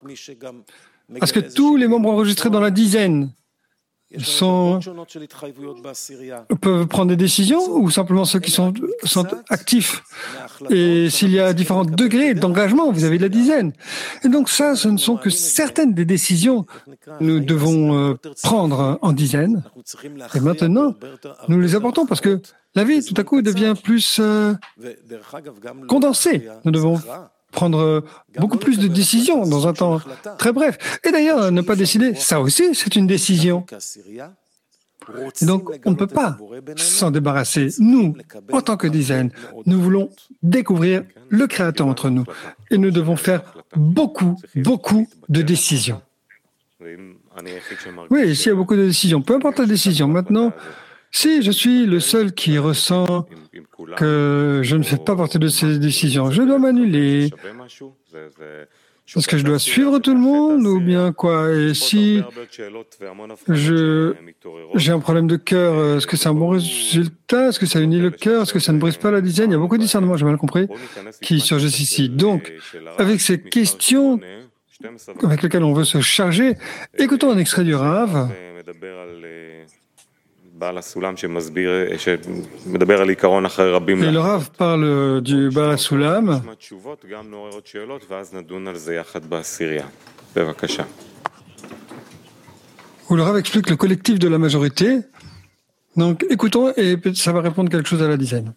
Est-ce que tous les membres enregistrés dans la dizaine peuvent prendre des décisions ou simplement ceux qui sont actifs? Et s'il y a différents degrés d'engagement vis-à-vis de la dizaine. Et donc ça, ce ne sont que certaines des décisions que nous devons prendre en dizaine. Et maintenant, nous les apportons parce que la vie, tout à coup, devient plus condensée. Nous devons prendre beaucoup plus de décisions dans un temps très bref. Et d'ailleurs, ne pas décider, ça aussi, c'est une décision. Et donc, on ne peut pas s'en débarrasser. Nous, en tant que dizaine, nous voulons découvrir le Créateur entre nous. Et nous devons faire beaucoup de décisions. Oui, s'il y a beaucoup de décisions, peu importe la décision. Maintenant, si je suis le seul qui ressent que je ne fais pas partie de ces décisions, je dois m'annuler. Est-ce que je dois suivre tout le monde ou bien quoi? Et si j'ai un problème de cœur, est-ce que c'est un bon résultat? Est-ce que ça unit le cœur? Est-ce que ça ne brise pas la dizaine? Il y a beaucoup de discernements, j'ai mal compris, qui surgissent ici. Donc, avec ces questions avec lesquelles on veut se charger, écoutons un extrait du Rav. Et le Rav parle du Baal HaSulam. Où le Rav explique le collectif de la majorité. Donc écoutons et ça va répondre quelque chose à la dizaine.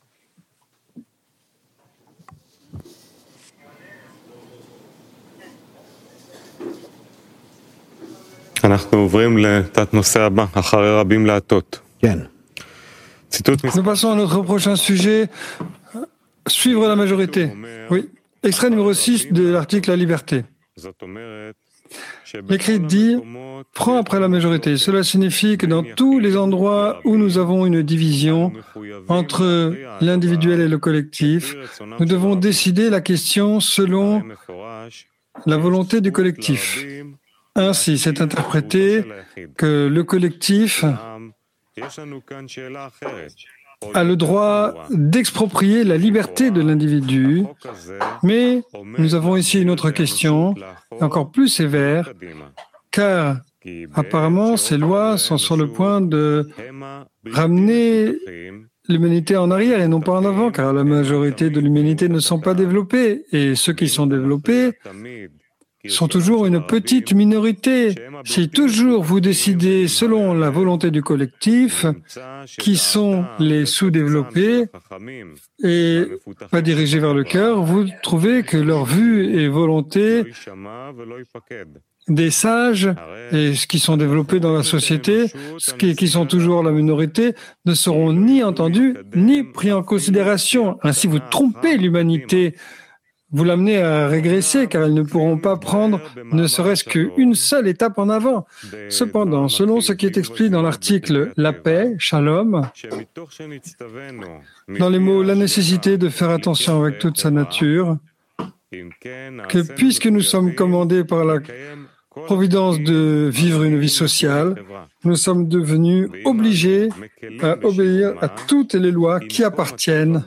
Nous passons à notre prochain sujet, suivre la majorité. Oui. Extrait numéro 6 de l'article La Liberté. L'écrit dit « Prends après la majorité ». Cela signifie que dans tous les endroits où nous avons une division entre l'individuel et le collectif, nous devons décider la question selon la volonté du collectif. Ainsi, c'est interprété que le collectif a le droit d'exproprier la liberté de l'individu, mais nous avons ici une autre question, encore plus sévère, car apparemment ces lois sont sur le point de ramener l'humanité en arrière et non pas en avant, car la majorité de l'humanité ne sont pas développés, et ceux qui sont développés sont toujours une petite minorité. Si toujours vous décidez selon la volonté du collectif, qui sont les sous-développés, et pas dirigés vers le cœur, vous trouvez que leur vue et volonté des sages, et ce qui sont développés dans la société, qui sont toujours la minorité, ne seront ni entendus, ni pris en considération. Ainsi, vous trompez l'humanité. Vous l'amenez à régresser car elles ne pourront pas prendre ne serait-ce qu'une seule étape en avant. Cependant, selon ce qui est expliqué dans l'article « La paix », « Shalom », dans les mots « la nécessité de faire attention avec toute sa nature », que puisque nous sommes commandés par la providence de vivre une vie sociale, nous sommes devenus obligés à obéir à toutes les lois qui appartiennent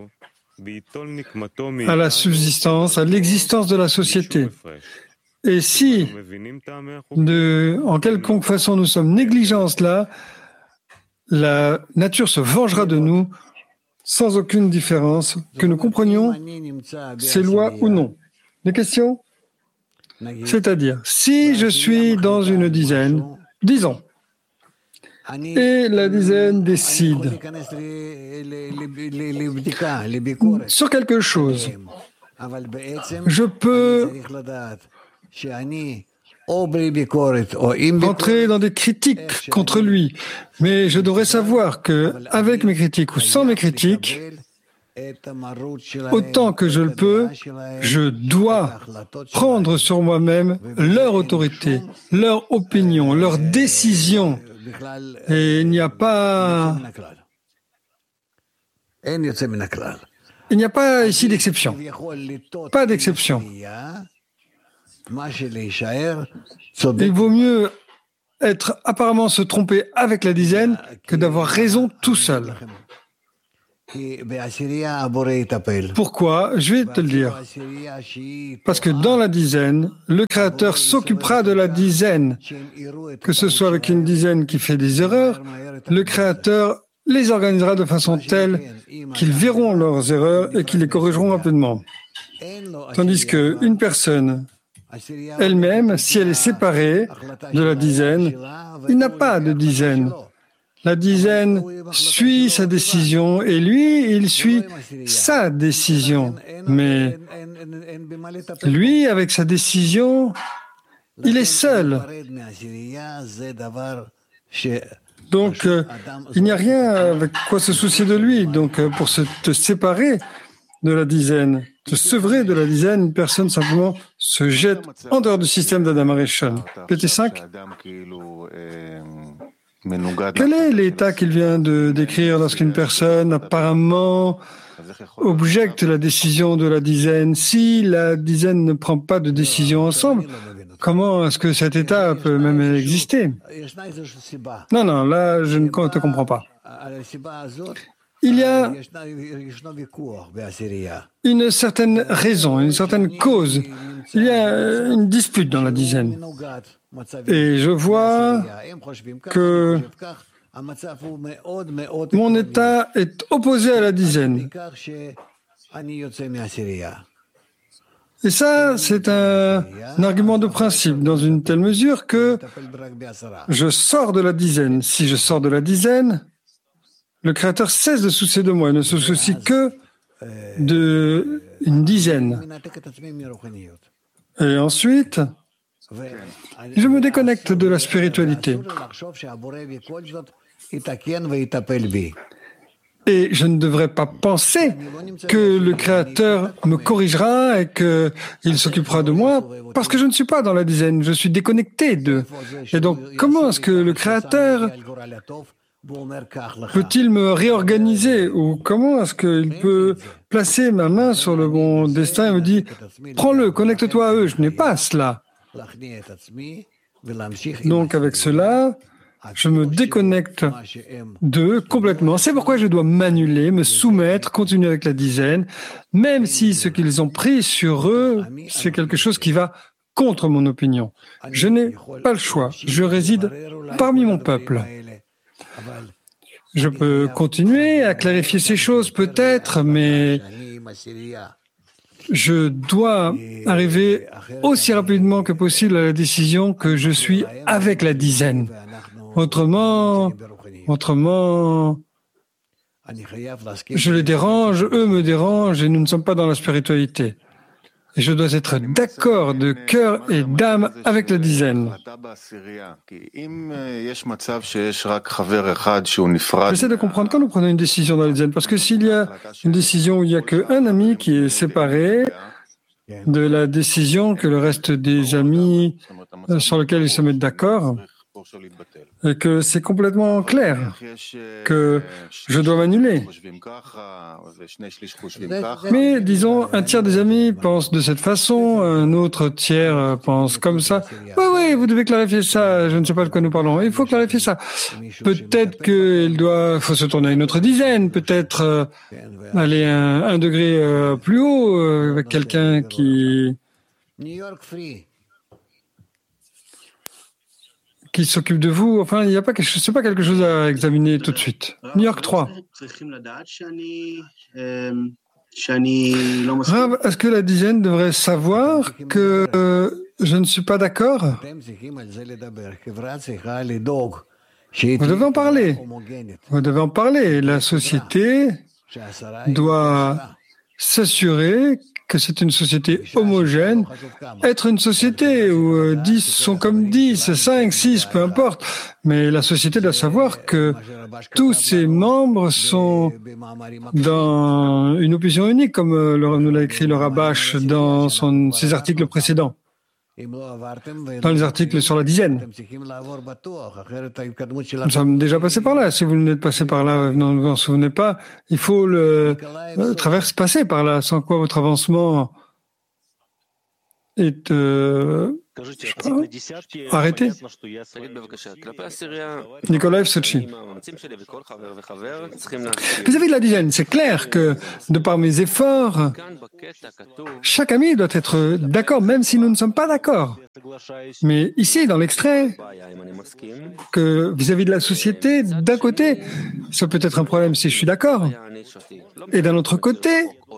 à la subsistance, à l'existence de la société. Et si, en quelconque façon, nous sommes négligents cela, la nature se vengera de nous sans aucune différence, que nous comprenions ces lois ou non. Des questions? C'est-à-dire, si je suis dans une dizaine, disons, et la dizaine décide sur quelque chose, je peux entrer dans des critiques contre lui, mais je devrais savoir que avec mes critiques ou sans mes critiques, autant que je le peux, je dois prendre sur moi-même leur autorité, leur opinion, leur décision. Et il n'y a pas ici d'exception. Pas d'exception. Il vaut mieux apparemment se tromper avec la dizaine que d'avoir raison tout seul. Pourquoi? Je vais te le dire. Parce que dans la dizaine, le Créateur s'occupera de la dizaine. Que ce soit avec une dizaine qui fait des erreurs, le Créateur les organisera de façon telle qu'ils verront leurs erreurs et qu'ils les corrigeront rapidement. Tandis qu'une personne elle-même, si elle est séparée de la dizaine, il n'a pas de dizaine. La dizaine suit sa décision et lui, il suit sa décision. Mais lui, avec sa décision, il est seul. Donc, il n'y a rien avec quoi se soucier de lui. Donc, pour te séparer de la dizaine, te sevrer de la dizaine, une personne simplement se jette en dehors du système d'Adam Arishon. PT5. Quel est l'état qu'il vient de décrire lorsqu'une personne apparemment objecte la décision de la dizaine? Si la dizaine ne prend pas de décision ensemble, comment est-ce que cet état peut même exister? Non, là, je ne te comprends pas. Il y a une certaine raison, une certaine cause. Il y a une dispute dans la dizaine. Et je vois que mon état est opposé à la dizaine. Et ça, c'est un argument de principe, dans une telle mesure que je sors de la dizaine. Si je sors de la dizaine, le Créateur cesse de se soucier de moi, il ne se soucie que d'une dizaine. Et ensuite, je me déconnecte de la spiritualité. Et je ne devrais pas penser que le Créateur me corrigera et qu'il s'occupera de moi, parce que je ne suis pas dans la dizaine, je suis déconnecté d'eux. Et donc, comment est-ce que le Créateur peut-il me réorganiser, ou comment est-ce qu'il peut placer ma main sur le bon destin et me dire « Prends-le, connecte-toi à eux ». Je n'ai pas cela. Donc avec cela, je me déconnecte d'eux complètement. C'est pourquoi je dois m'annuler, me soumettre, continuer avec la dizaine, même si ce qu'ils ont pris sur eux, c'est quelque chose qui va contre mon opinion. Je n'ai pas le choix. Je réside parmi mon peuple. Je peux continuer à clarifier ces choses peut-être, mais je dois arriver aussi rapidement que possible à la décision que je suis avec la dizaine. Autrement, je les dérange, eux me dérangent et nous ne sommes pas dans la spiritualité. Et je dois être d'accord de cœur et d'âme avec la dizaine. J'essaie de comprendre quand nous prenons une décision dans la dizaine, parce que s'il y a une décision où il n'y a qu'un ami qui est séparé de la décision que le reste des amis sur lesquels ils se mettent d'accord, et que c'est complètement clair que je dois m'annuler. Mais disons, un tiers des amis pense de cette façon, un autre tiers pense comme ça. Oui, vous devez clarifier ça, je ne sais pas de quoi nous parlons. Il faut clarifier ça. Peut-être qu'il faut se tourner à une autre dizaine, peut-être aller un degré plus haut avec quelqu'un qui s'occupe de vous. Enfin, il n'y a pas quelque chose, c'est pas quelque chose à examiner tout de suite. New York 3. Rav, est-ce que la dizaine devrait savoir que je ne suis pas d'accord? Vous devez en parler. Vous devez en parler. La société doit s'assurer que c'est une société homogène, être une société où 10 sont comme 10, 5, 6, peu importe, mais la société doit savoir que tous ses membres sont dans une opinion unique, comme nous l'a écrit le Rabash dans ses articles précédents, dans les articles sur la dizaine. Nous sommes déjà passés par là. Si vous n'êtes passé par là, ne vous en souvenez pas, il faut passer par là, sans quoi votre avancement est Arrêtez. Nicolas Sochi. Vis-à-vis de la dizaine, c'est clair que, de par mes efforts, chaque ami doit être d'accord, même si nous ne sommes pas d'accord. Mais ici, dans l'extrait, que vis-à-vis de la société, d'un côté, ça peut être un problème si je suis d'accord. Et d'un autre côté,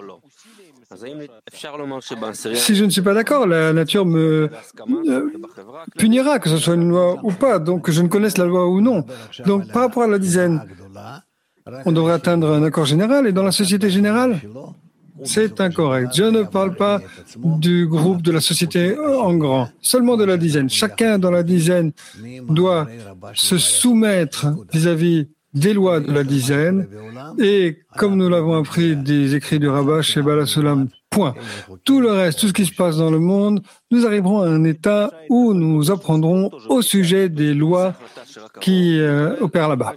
si je ne suis pas d'accord, la nature me punira, que ce soit une loi ou pas, donc que je ne connaisse la loi ou non. Donc par rapport à la dizaine, on devrait atteindre un accord général, et dans la société générale, c'est incorrect. Je ne parle pas du groupe de la société en grand, seulement de la dizaine. Chacun dans la dizaine doit se soumettre vis-à-vis des lois de la dizaine, et comme nous l'avons appris des écrits du Rabbah chez Baal HaSulam, point. Tout le reste, tout ce qui se passe dans le monde, nous arriverons à un état où nous apprendrons au sujet des lois qui opèrent là-bas.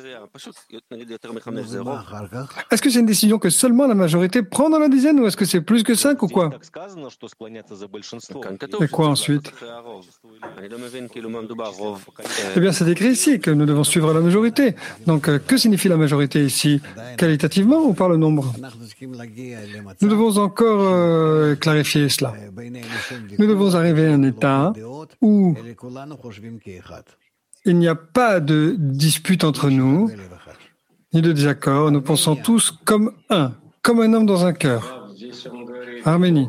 Est-ce que c'est une décision que seulement la majorité prend dans la dizaine, ou est-ce que c'est plus que 5 ou quoi? Et quoi ensuite? Eh bien, c'est écrit ici que nous devons suivre la majorité. Donc, que signifie la majorité ici? Qualitativement ou par le nombre? Nous devons encore clarifier cela. Nous devons arriver à un état où il n'y a pas de dispute entre nous, ni de désaccord. Nous pensons tous comme un homme dans un cœur. Arménie.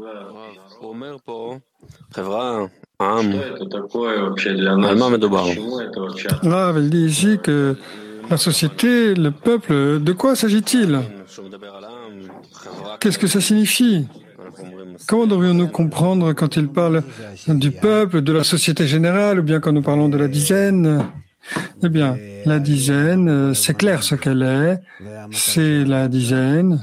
Là, elle dit ici que la société, le peuple, de quoi s'agit-il? Qu'est-ce que ça signifie? Comment devrions-nous comprendre quand il parle du peuple, de la société générale, ou bien quand nous parlons de la dizaine? Eh bien, la dizaine, c'est clair ce qu'elle est. C'est la dizaine.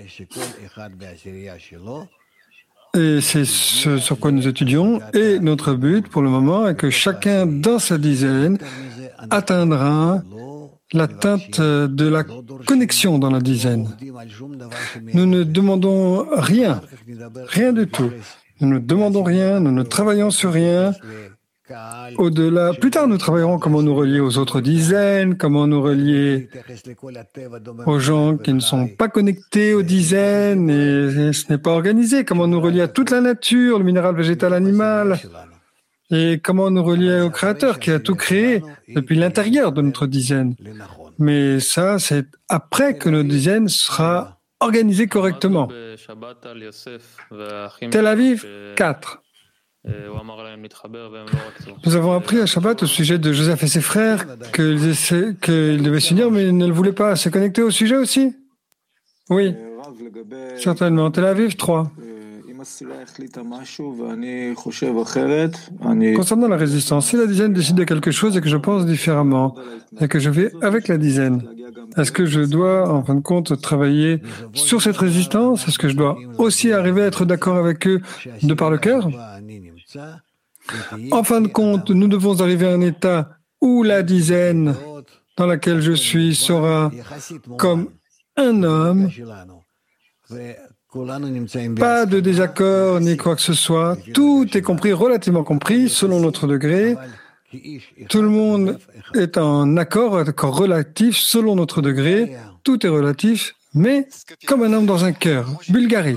Et c'est ce sur quoi nous étudions. Et notre but, pour le moment, est que chacun dans sa dizaine atteindra l'atteinte de la connexion dans la dizaine. Nous ne demandons rien du tout. Nous ne demandons rien, nous ne travaillons sur rien. Au-delà, plus tard, nous travaillerons comment nous relier aux autres dizaines, comment nous relier aux gens qui ne sont pas connectés aux dizaines et ce n'est pas organisé, comment nous relier à toute la nature, le minéral, végétal, animal, et comment nous relier au Créateur qui a tout créé depuis l'intérieur de notre dizaine. Mais ça, c'est après que notre dizaine sera organisée correctement. Tel Aviv, 4. Nous avons appris à Shabbat au sujet de Joseph et ses frères qu'ils devaient s'unir, mais ils ne le voulaient pas. Se connecter au sujet aussi? Oui, certainement. Tel Aviv, 3. Concernant la résistance, si la dizaine décide de quelque chose et que je pense différemment, et que je vais avec la dizaine, est-ce que je dois, en fin de compte, travailler sur cette résistance? Est-ce que je dois aussi arriver à être d'accord avec eux de par le cœur? En fin de compte, nous devons arriver à un état où la dizaine dans laquelle je suis sera comme un homme, pas de désaccord ni quoi que ce soit, tout est compris, relativement compris, selon notre degré. Tout le monde est en accord relatif selon notre degré, tout est relatif, mais comme un homme dans un cœur. Bulgarie.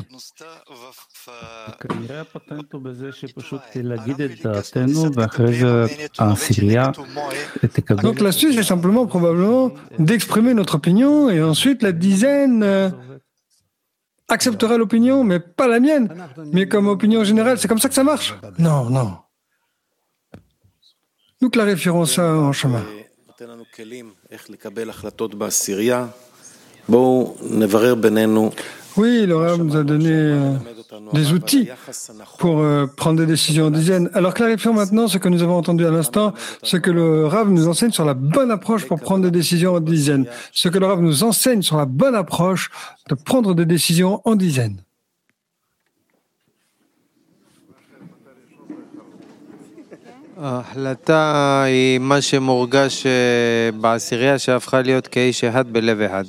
Donc l'astuce est simplement probablement d'exprimer notre opinion et ensuite la dizaine acceptera l'opinion, mais pas la mienne. Mais comme opinion générale, c'est comme ça que ça marche? Non, non. Nous clarifierons ça en chemin. Oui, le Rav nous a donné des outils pour prendre des décisions en dizaine. Alors clarifions maintenant ce que nous avons entendu à l'instant, ce que le Rav nous enseigne sur la bonne approche pour prendre des décisions en dizaine. Ce que le Rav nous enseigne sur la bonne approche de prendre des décisions en dizaine. ההחלטה היא מה שמורגש בעשירייה שהפכה להיות כאיש אחד בלב אחד.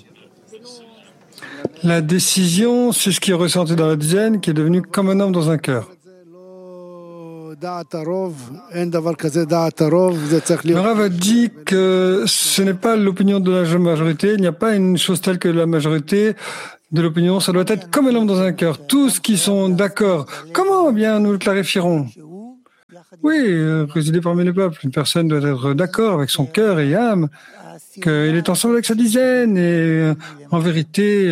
La décision, c'est ce qui est ressenti dans la dizaine, qui est devenu comme un homme dans un cœur. Le Rav a dit que ce n'est pas l'opinion de la majorité, il n'y a pas une chose telle que la majorité de l'opinion, ça doit être comme un homme dans un cœur. Tous qui sont d'accord, comment bien nous le clarifierons? Oui, présidé parmi les peuples, une personne doit être d'accord avec son cœur et âme, qu'il est ensemble avec sa dizaine et en vérité,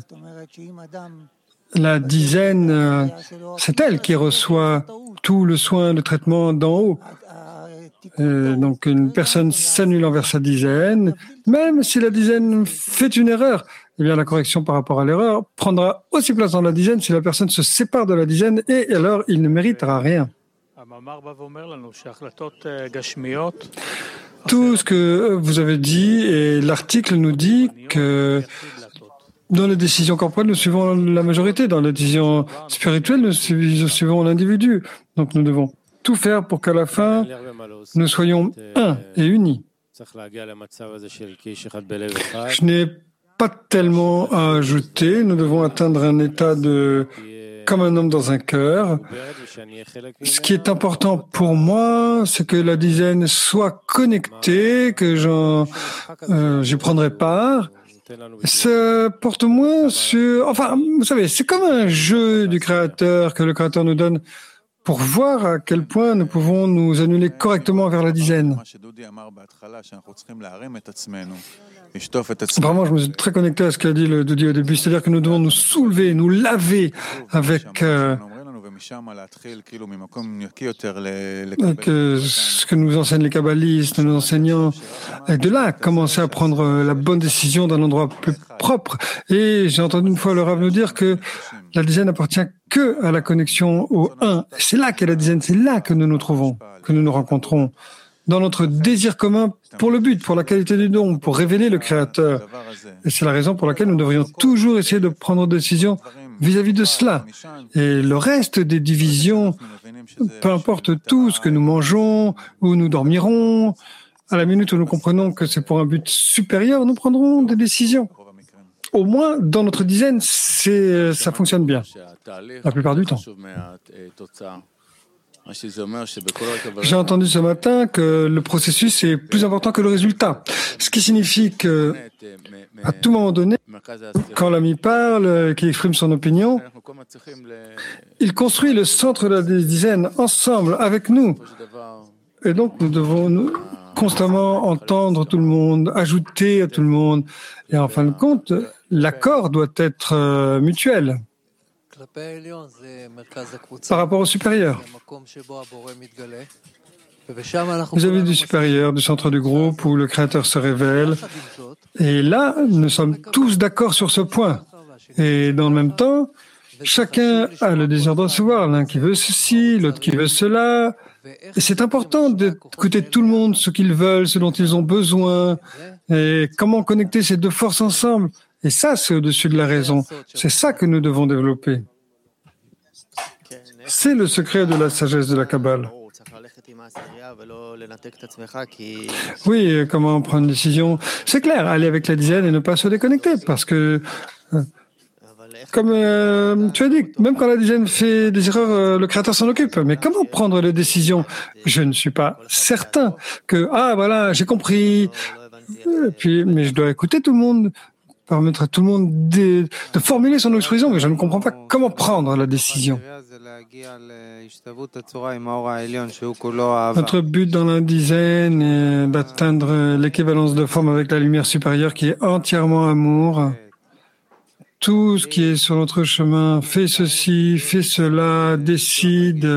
la dizaine, c'est elle qui reçoit tout le soin, le traitement d'en haut. Donc une personne s'annule envers sa dizaine, même si la dizaine fait une erreur, eh bien la correction par rapport à l'erreur prendra aussi place dans la dizaine si la personne se sépare de la dizaine et alors il ne méritera rien. Tout ce que vous avez dit et l'article nous dit que dans les décisions corporelles, nous suivons la majorité. Dans les décisions spirituelles, nous suivons l'individu. Donc nous devons tout faire pour qu'à la fin, nous soyons un et unis. Je n'ai pas tellement à ajouter. Nous devons atteindre un état de comme un homme dans un cœur. Ce qui est important pour moi, c'est que la dizaine soit connectée, que j'y prendrai part. Ça porte moins sur... Enfin, vous savez, c'est comme un jeu du Créateur que le Créateur nous donne pour voir à quel point nous pouvons nous annuler correctement vers la dizaine. Vraiment, je me suis très connecté à ce qu'a dit le Doudi au début, c'est-à-dire que nous devons nous soulever, nous laver avec ce que nous enseignent les kabbalistes, nos enseignants, et de là, commencer à prendre la bonne décision d'un endroit plus propre. Et j'ai entendu une fois le Rav nous dire que la dizaine n'appartient que à la connexion au un. C'est là qu'est la dizaine, c'est là que nous nous trouvons, que nous nous rencontrons, dans notre désir commun pour le but, pour la qualité du don, pour révéler le Créateur. Et c'est la raison pour laquelle nous devrions toujours essayer de prendre des décisions vis-à-vis de cela. Et le reste des divisions, peu importe tout ce que nous mangeons, où nous dormirons, à la minute où nous comprenons que c'est pour un but supérieur, nous prendrons des décisions. Au moins, dans notre dizaine, ça fonctionne bien, la plupart du temps. J'ai entendu ce matin que le processus est plus important que le résultat. Ce qui signifie que, à tout moment donné, quand l'ami parle, qu'il exprime son opinion, il construit le centre de la dizaine ensemble, avec nous. Et donc, nous devons constamment entendre tout le monde, ajouter à tout le monde. Et en fin de compte, l'accord doit être mutuel. Par rapport au supérieur. Vis-à-vis du supérieur, du centre du groupe où le Créateur se révèle. Et là, nous sommes tous d'accord sur ce point. Et dans le même temps, chacun a le désir de recevoir. L'un qui veut ceci, l'autre qui veut cela. Et c'est important d'écouter tout le monde, ce qu'ils veulent, ce dont ils ont besoin. Et comment connecter ces deux forces ensemble. Et ça, c'est au-dessus de la raison. C'est ça que nous devons développer. C'est le secret de la sagesse de la Kabbale. Oui, comment prendre une décision? C'est clair, aller avec la dizaine et ne pas se déconnecter, parce que, comme tu as dit, même quand la dizaine fait des erreurs, le Créateur s'en occupe. Mais comment prendre les décisions? Je ne suis pas certain que, voilà, j'ai compris, mais je dois écouter tout le monde, permettre à tout le monde de formuler son expression, mais je ne comprends pas comment prendre la décision. Notre but dans la dizaine est d'atteindre l'équivalence de forme avec la lumière supérieure qui est entièrement amour. Tout ce qui est sur notre chemin fait ceci, fait cela, décide.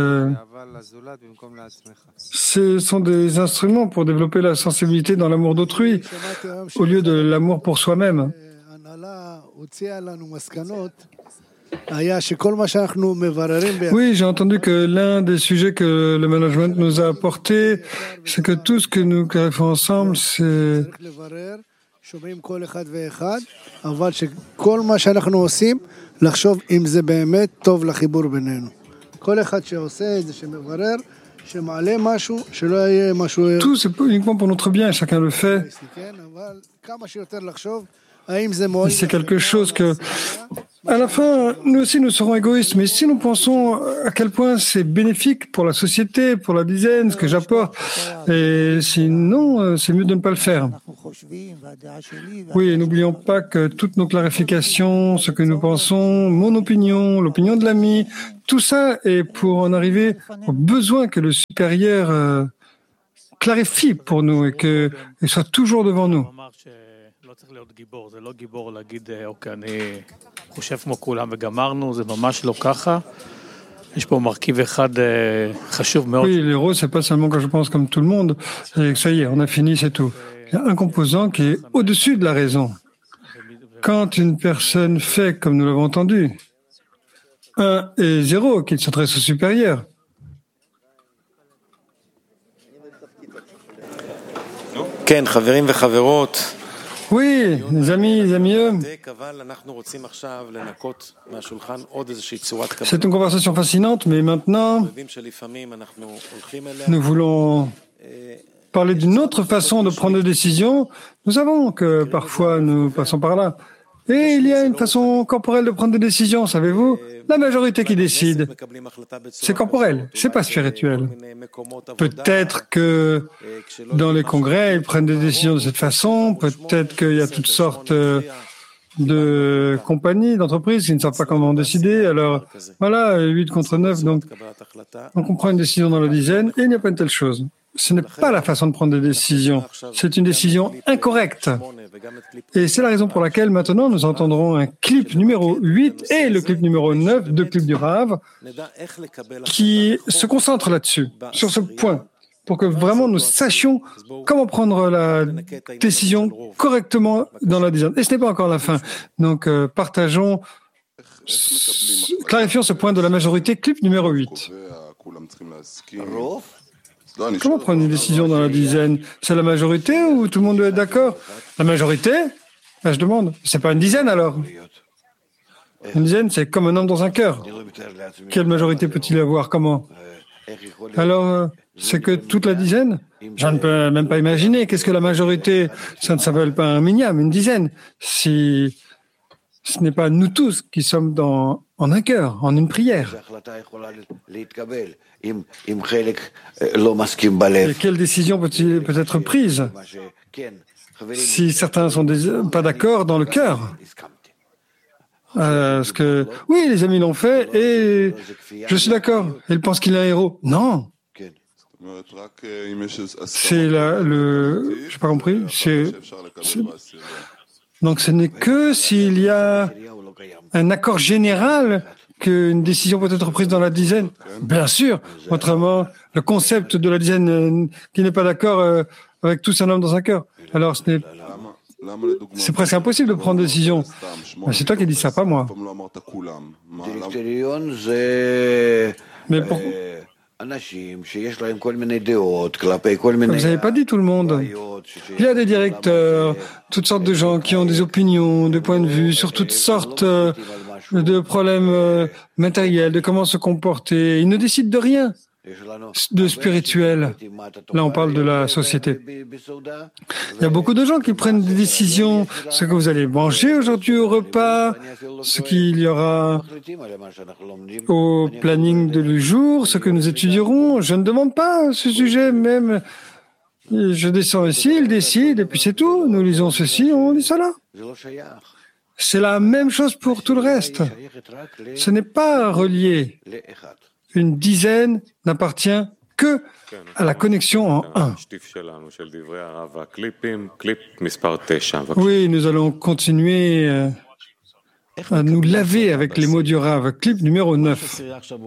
Ce sont des instruments pour développer la sensibilité dans l'amour d'autrui au lieu de l'amour pour soi-même. Oui, j'ai entendu que l'un des sujets que le management nous a apporté, c'est que tout ce que nous clarifions ensemble, c'est tout, c'est uniquement pour notre bien, chacun le fait. C'est quelque chose que, à la fin, nous aussi, nous serons égoïstes. Mais si nous pensons à quel point c'est bénéfique pour la société, pour la dizaine, ce que j'apporte, et sinon, c'est mieux de ne pas le faire. Oui, et n'oublions pas que toutes nos clarifications, ce que nous pensons, mon opinion, l'opinion de l'ami, tout ça est pour en arriver au besoin que le supérieur clarifie pour nous et qu'il soit toujours devant nous. Oui, l'héros, c'est pas seulement quand je pense comme tout le monde, et que ça y est, on a fini, c'est tout. Il y a un composant qui est au-dessus de la raison. Quand une personne fait, comme nous l'avons entendu, 1 et 0, qu'il s'adresse au supérieur. Oui, les amis, les amis, c'est une conversation fascinante, mais maintenant, nous voulons parler d'une autre façon de prendre des décisions. Nous savons que parfois nous passons par là. Et il y a une façon corporelle de prendre des décisions, savez-vous? La majorité qui décide, c'est corporel, c'est pas spirituel. Peut-être que dans les congrès, ils prennent des décisions de cette façon, peut-être qu'il y a toutes sortes de compagnies, d'entreprises qui ne savent pas comment décider. Alors voilà, 8 contre 9, donc on prend une décision dans la dizaine et il n'y a pas une telle chose. Ce n'est pas la façon de prendre des décisions, c'est une décision incorrecte. Et c'est la raison pour laquelle maintenant nous entendrons un clip numéro 8 et le clip numéro 9 de Clip du Rav qui se concentrent là-dessus, sur ce point, pour que vraiment nous sachions comment prendre la décision correctement dans la dizaine. Et ce n'est pas encore la fin. Donc clarifions ce point de la majorité, clip numéro 8. Comment prendre une décision dans la dizaine? C'est la majorité ou tout le monde doit être d'accord? La majorité? Je demande. C'est pas une dizaine alors? Une dizaine, c'est comme un homme dans un cœur. Quelle majorité peut-il y avoir? Comment? Alors, c'est que toute la dizaine? Je ne peux même pas imaginer. Qu'est-ce que la majorité? Ça ne s'appelle pas un minyan, une dizaine. Si ce n'est pas nous tous qui sommes en un cœur, en une prière. Et quelle décision peut être prise si certains ne sont pas d'accord dans le cœur? Oui, les amis l'ont fait et je suis d'accord. Ils pensent qu'il est un héros. Non. C'est j'ai pas compris. Donc ce n'est que s'il y a un accord général qu'une décision peut être prise dans la dizaine. Bien sûr. Autrement, le concept de la dizaine qui n'est pas d'accord avec tous un homme dans un cœur. Alors c'est presque impossible de prendre une décision. C'est toi qui dis ça, pas moi. Mais pourquoi? Vous n'avez pas dit tout le monde. Il y a des directeurs, toutes sortes de gens qui ont des opinions, des points de vue sur toutes sortes de problèmes matériels, de comment se comporter. Ils ne décident de rien de spirituel. Là, on parle de la société. Il y a beaucoup de gens qui prennent des décisions, ce que vous allez manger aujourd'hui au repas, ce qu'il y aura au planning de le jour, ce que nous étudierons. Je ne demande pas ce sujet même. Je descends ici, il décide, et puis c'est tout. Nous lisons ceci, on lit cela. C'est la même chose pour tout le reste. Ce n'est pas relié. Une dizaine n'appartient que à la connexion en un. Oui, nous allons continuer à nous laver avec les mots du Rav. Clip numéro 9.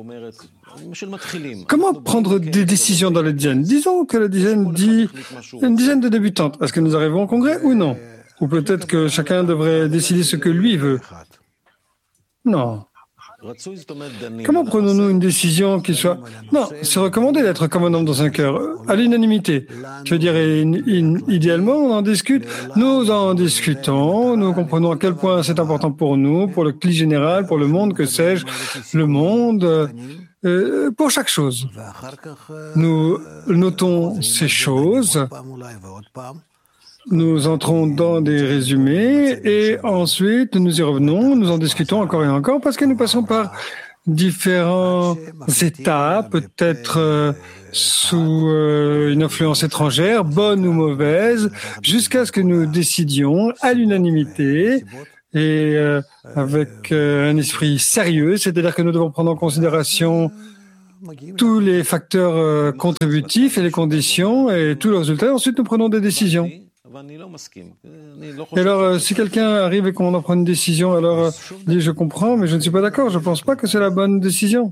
Comment prendre des décisions dans la dizaine? Disons que la dizaine dit une dizaine de débutantes. Est-ce que nous arrivons au congrès ou non? Ou peut-être que chacun devrait décider ce que lui veut? Non. Comment prenons-nous une décision qui soit... Non, c'est recommandé d'être comme un homme dans un cœur, à l'unanimité. Je dirais, idéalement, on en discute. Nous en discutons, nous comprenons à quel point c'est important pour nous, pour le climat général, pour le monde, que sais-je, le monde, pour chaque chose. Nous notons ces choses nous entrons dans des résumés et ensuite nous y revenons, nous en discutons encore et encore parce que nous passons par différents états, peut-être sous une influence étrangère, bonne ou mauvaise, jusqu'à ce que nous décidions à l'unanimité et avec un esprit sérieux, c'est-à-dire que nous devons prendre en considération tous les facteurs contributifs et les conditions et tous les résultats. Ensuite, nous prenons des décisions. Et alors, si quelqu'un arrive et qu'on en prend une décision, alors dit je comprends, mais je ne suis pas d'accord, je ne pense pas que c'est la bonne décision.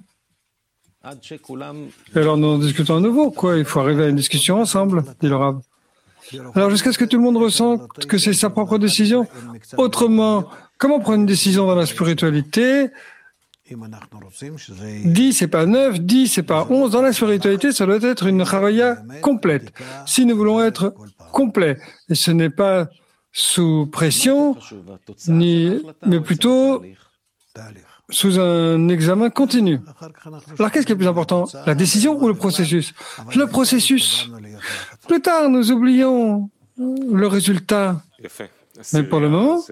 Et alors, nous en discutons à nouveau, quoi. Il faut arriver à une discussion ensemble, dit le Rav. Alors, jusqu'à ce que tout le monde ressente que c'est sa propre décision. Autrement, comment prendre une décision dans la spiritualité ? 10, c'est pas 9, 10, c'est pas 11. Dans la spiritualité, ça doit être une chavaya complète. Si nous voulons être complets, et ce n'est pas sous pression, mais plutôt sous un examen continu. Alors, qu'est-ce qui est plus important, la décision ou le processus ? Le processus. Plus tard, nous oublions le résultat. Mais pour le moment,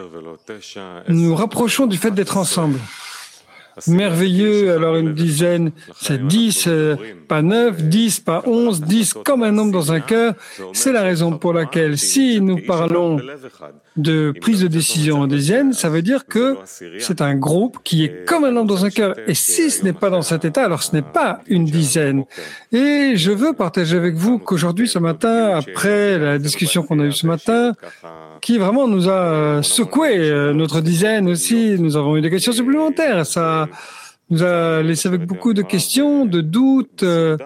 nous nous rapprochons du fait d'être ensemble. Merveilleux, alors une dizaine, c'est 10, pas 9, 10, pas 11, 10 comme un nombre dans un cœur. C'est la raison pour laquelle, si nous parlons de prise de décision en dizaine, ça veut dire que c'est un groupe qui est comme un nombre dans un cœur. Et si ce n'est pas dans cet état, alors ce n'est pas une dizaine. Et je veux partager avec vous qu'aujourd'hui, ce matin, après la discussion qu'on a eue ce matin, qui vraiment nous a secoué, notre dizaine aussi, nous avons eu des questions supplémentaires. Ça nous a laissé avec beaucoup de questions, de doutes,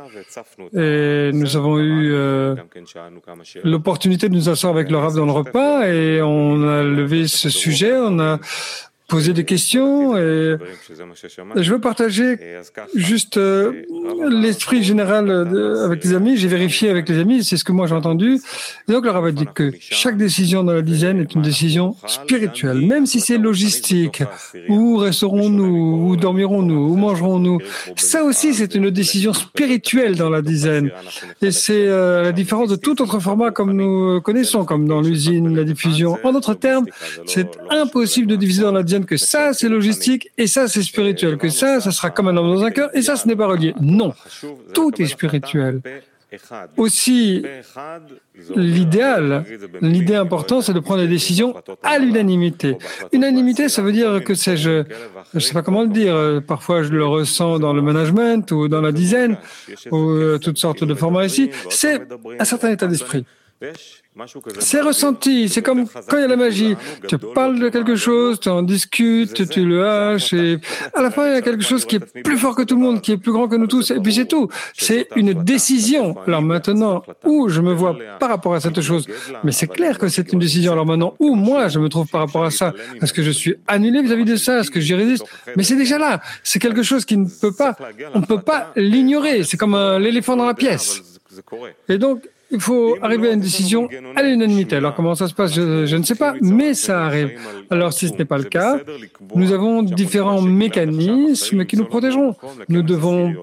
et nous avons eu l'opportunité de nous asseoir avec le Rav dans le repas, et on a levé ce sujet, on a posé des questions, et je veux partager juste l'esprit général avec les amis. J'ai vérifié avec les amis, c'est ce que moi j'ai entendu. Et donc le Rav a dit que chaque décision dans la dizaine est une décision spirituelle, même si c'est logistique. Où resterons-nous, où dormirons-nous, où mangerons-nous? Ça aussi, c'est une décision spirituelle dans la dizaine. Et c'est la différence de tout autre format comme nous connaissons, comme dans l'usine, la diffusion. En d'autres termes, c'est impossible de diviser dans la dizaine que ça, c'est logistique et ça, c'est spirituel, que ça sera comme un homme dans un cœur et ça, ce n'est pas relié. Non, tout est spirituel. Aussi, l'idée importante, c'est de prendre des décisions à l'unanimité. Unanimité, ça veut dire que je ne sais pas comment le dire, parfois je le ressens dans le management ou dans la dizaine, ou toutes sortes de formats ici, c'est un certain état d'esprit. C'est ressenti, c'est comme quand il y a la magie. Tu parles de quelque chose, tu en discutes, tu le haches, et à la fin, il y a quelque chose qui est plus fort que tout le monde, qui est plus grand que nous tous, et puis c'est tout. C'est une décision. Alors maintenant, où je me vois par rapport à cette chose, mais c'est clair que c'est une décision. Alors maintenant, où moi je me trouve par rapport à ça? Est-ce que je suis annulé vis-à-vis de ça? Est-ce que j'y résiste? Mais c'est déjà là. C'est quelque chose qui ne peut pas, on ne peut pas l'ignorer. C'est comme l'éléphant dans la pièce. Et donc, il faut arriver à une décision à l'unanimité. Alors, comment ça se passe, je ne sais pas, mais ça arrive. Alors, si ce n'est pas le cas, nous avons différents mécanismes qui nous protégeront. Nous devons...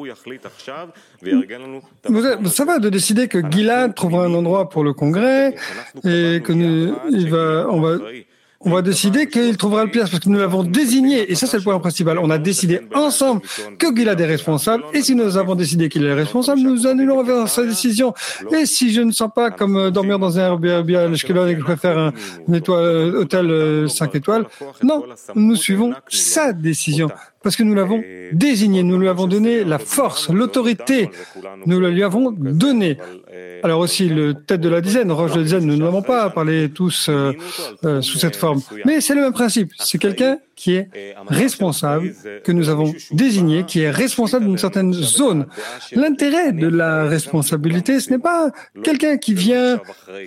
Ça va de décider que Gilad trouvera un endroit pour le congrès et que on va décider qu'il trouvera le pièce parce que nous l'avons désigné. Et ça, c'est le point principal. On a décidé ensemble que Gilad est responsable. Et si nous avons décidé qu'il est responsable, nous annulons sa décision. Et si je ne sens pas comme dormir dans un Airbnb à l'Eshkelon et que je préfère un hôtel 5 étoiles, non, nous suivons sa décision. Parce que nous l'avons désigné, nous lui avons donné la force, l'autorité, nous la lui avons donnée. Alors aussi, le tête de la dizaine, Roche de dizaine, nous n'avons pas parlé tous sous cette forme. Mais c'est le même principe. C'est quelqu'un qui est responsable, que nous avons désigné, qui est responsable d'une certaine zone. L'intérêt de la responsabilité, ce n'est pas quelqu'un qui vient...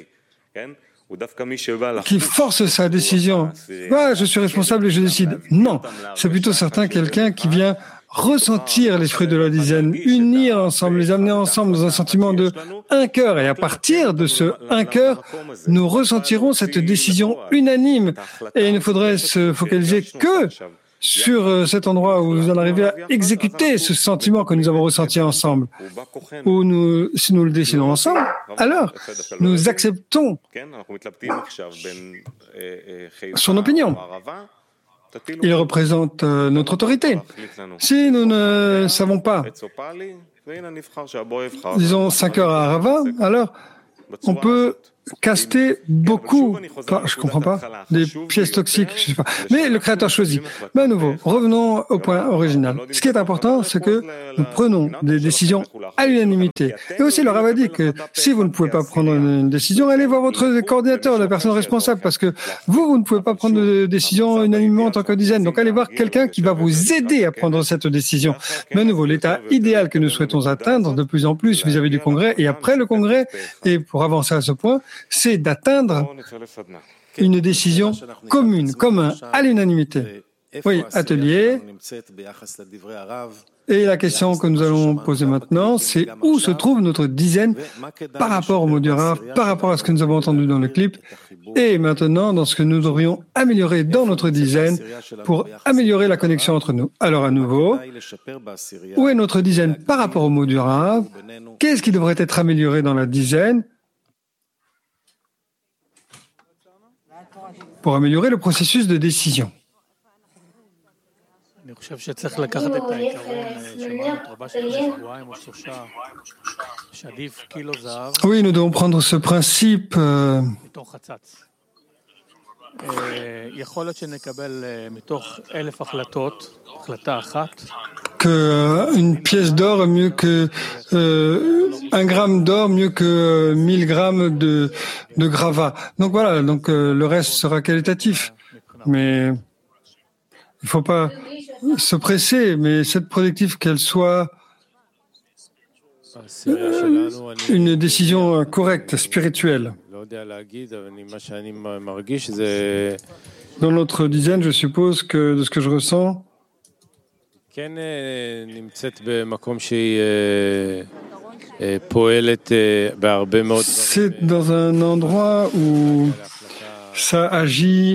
qui force sa décision. Je suis responsable et je décide. Non, c'est plutôt quelqu'un qui vient ressentir l'esprit de la dizaine, unir ensemble, les amener ensemble dans un sentiment de un cœur. Et à partir de ce un cœur, nous ressentirons cette décision unanime. Et il ne faudrait se focaliser que sur cet endroit où vous en arrivez à exécuter ce sentiment que nous avons ressenti ensemble, ou si nous le décidons ensemble, alors nous acceptons son opinion. Il représente notre autorité. Si nous ne savons pas, disons 5 heures à Arava, alors on peut caster beaucoup, je ne comprends pas, des pièces toxiques, je sais pas. Mais le Créateur choisit. Mais à nouveau, revenons au point original. Ce qui est important, c'est que nous prenons des décisions à l'unanimité. Et aussi, le Rav a dit que si vous ne pouvez pas prendre une décision, allez voir votre coordinateur, la personne responsable, parce que vous ne pouvez pas prendre de décision unanimement en tant que dizaine. Donc, allez voir quelqu'un qui va vous aider à prendre cette décision. Mais à nouveau, l'état idéal que nous souhaitons atteindre de plus en plus vis-à-vis du Congrès et après le Congrès, et pour avancer à ce point, c'est d'atteindre une décision commune, à l'unanimité. Oui, atelier. Et la question que nous allons poser maintenant, c'est où se trouve notre dizaine par rapport au mot du Rav, par rapport à ce que nous avons entendu dans le clip, et maintenant dans ce que nous devrions améliorer dans notre dizaine pour améliorer la connexion entre nous. Alors à nouveau, où est notre dizaine par rapport au mot du Rav? Qu'est-ce qui devrait être amélioré dans la dizaine pour améliorer le processus de décision? Oui, nous devons prendre ce principe qu'une pièce d'or est mieux que 1 gramme d'or mieux que 1000 grammes de gravats. Donc voilà, le reste sera qualitatif. Mais il ne faut pas se presser, mais cette productive qu'elle soit une décision correcte, spirituelle. Dans notre dizaine, je suppose que de ce que je ressens, c'est dans un endroit où ça agit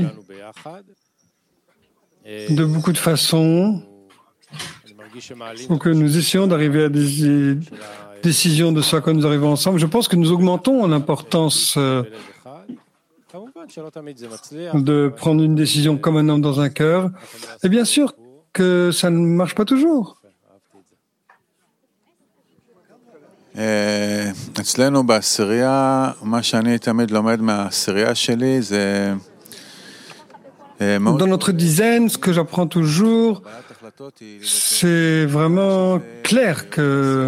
de beaucoup de façons, pour que nous essayons d'arriver à des décisions de ce à quoi nous arrivons ensemble. Je pense que nous augmentons l'importance de prendre une décision comme un homme dans un cœur. Et bien sûr que ça ne marche pas toujours. אצלנו בעשירייה, מה שאני תמיד לומד מהעשירייה שלי זה... Dans notre dizaine, ce que j'apprends toujours, c'est vraiment clair que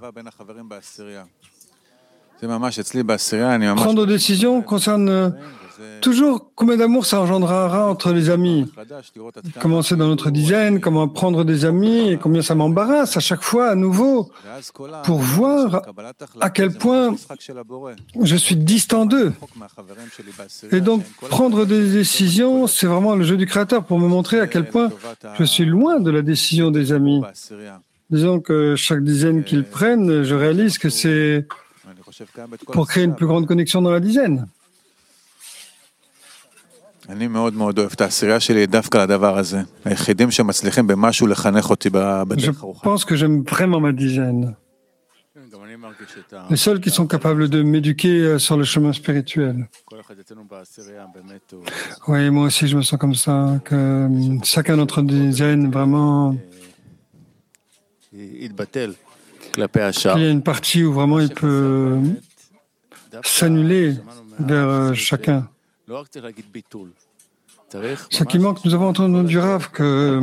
prendre des décisions concerne toujours combien d'amour ça engendrera entre les amis. Comment c'est dans notre dizaine, comment prendre des amis et combien ça m'embarrasse à chaque fois à nouveau pour voir à quel point je suis distant d'eux. Et donc prendre des décisions, c'est vraiment le jeu du Créateur pour me montrer à quel point je suis loin de la décision des amis. Disons que chaque dizaine qu'ils prennent, je réalise que c'est pour créer une plus grande connexion dans la dizaine. אני מאוד מאוד אוהב את העשירייה שלי דווקא לדבר הזה. היחידים שמצליחים במשהו לחנך אותי בדרך הרוחה. Je pense que j'aime vraiment ma dizaine. Les seuls qui sont capables de m'éduquer sur le chemin spirituel. Oui, moi aussi je me sens comme ça, que chacun de notre dizaine vraiment... Il y a une partie où vraiment il peut s'annuler vers chacun. Ce qui manque, nous avons entendu du Rav